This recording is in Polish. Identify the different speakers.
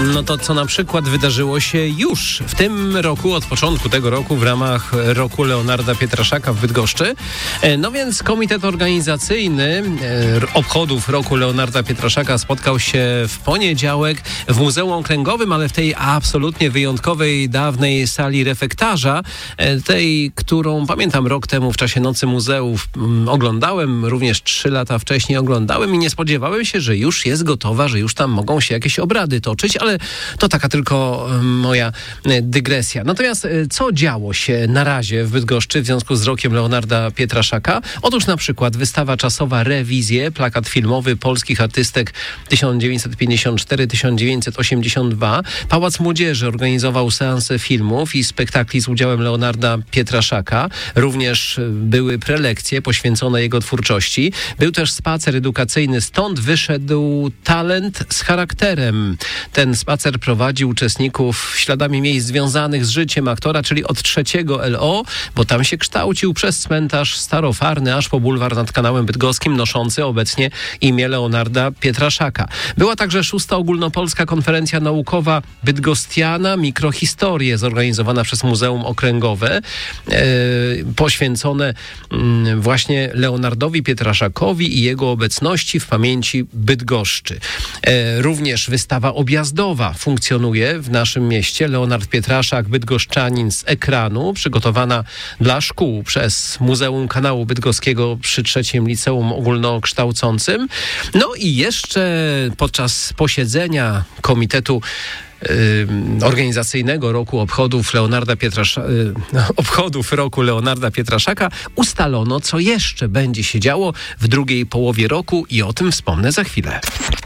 Speaker 1: No to co na przykład wydarzyło się już w tym roku, od początku tego roku w ramach roku Leonarda Pietraszaka w Bydgoszczy. No więc komitet organizacyjny obchodów roku Leonarda Pietraszaka spotkał się w poniedziałek w Muzeum Okręgowym, ale w tej absolutnie wyjątkowej, dawnej sali refektarza, tej, którą pamiętam rok temu w czasie Nocy Muzeów oglądałem, również 3 lata wcześniej oglądałem i nie spodziewałem się, że już jest gotowa, że już tam mogą się jakieś obrady toczyć, ale to taka tylko moja dygresja. Natomiast co działo się na razie w Bydgoszczy w związku z rokiem Leonarda Pietraszaka? Otóż na przykład wystawa czasowa Rewizje, plakat filmowy polskich artystek 1954-1982. Pałac Młodzieży organizował seanse filmów i spektakli z udziałem Leonarda Pietraszaka. Również były prelekcje poświęcone jego twórczości. Był też spacer edukacyjny. Stąd wyszedł talent z charakterem. Ten spacer prowadzi uczestników śladami miejsc związanych z życiem aktora, czyli od 3 LO, bo tam się kształcił, przez cmentarz Starofarny, aż po bulwar nad Kanałem Bydgoskim, noszący obecnie imię Leonarda Pietraszaka. Była także 6. Ogólnopolska Konferencja Naukowa Bydgosztiana Mikrohistorie, zorganizowana przez Muzeum Okręgowe, poświęcone właśnie Leonardowi Pietraszakowi i jego obecności w pamięci Bydgoszczy. Również wystawa objazdowa funkcjonuje w naszym mieście. Leonard Pietraszak, bydgoszczanin z ekranu, przygotowana dla szkół przez Muzeum Kanału Bydgoskiego przy 3. Liceum Ogólnokształcącym. No i jeszcze podczas posiedzenia Komitetu Organizacyjnego Roku Obchodów roku Leonarda Pietraszaka ustalono, co jeszcze będzie się działo w drugiej połowie roku i o tym wspomnę za chwilę.